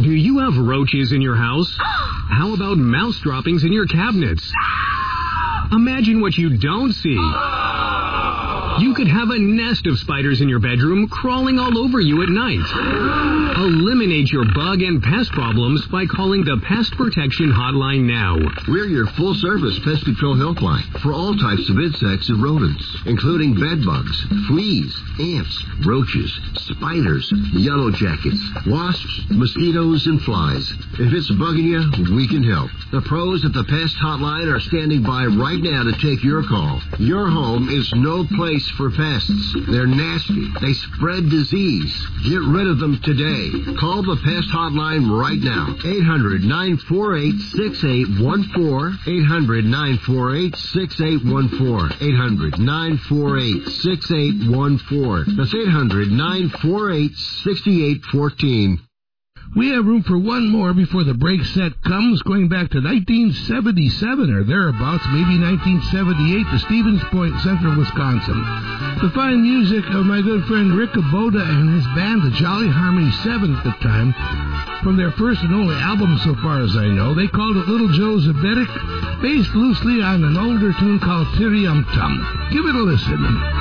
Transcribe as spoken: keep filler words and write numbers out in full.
Do you have roaches in your house? How about mouse droppings in your cabinets? Imagine what you don't see. You could have a nest of spiders in your bedroom crawling all over you at night. Eliminate your bug and pest problems by calling the Pest Protection Hotline now. We're your full-service pest control helpline for all types of insects and rodents, including bed bugs, fleas, ants, roaches, spiders, yellow jackets, wasps, mosquitoes, and flies. If it's bugging you, we can help. The pros at the Pest Hotline are standing by right now to take your call. Your home is no place for pests. They're nasty. They spread disease. Get rid of them today. Call the Pest Hotline right now. eight hundred, nine four eight, six eight one four. eight hundred, nine four eight, six eight one four. eight hundred, nine four eight, six eight one four. That's eight hundred, nine four eight, six eight one four. We have room for one more before the break set comes, going back to nineteen seventy-seven or thereabouts, maybe nineteen seventy-eight, to Stevens Point, central Wisconsin. The fine music of my good friend Rick Aboda and his band, the Jolly Harmony Seven at the time, from their first and only album so far as I know. They called it Little Joe Zabetic, based loosely on an older tune called Tiri Um Tum. Give it a listen.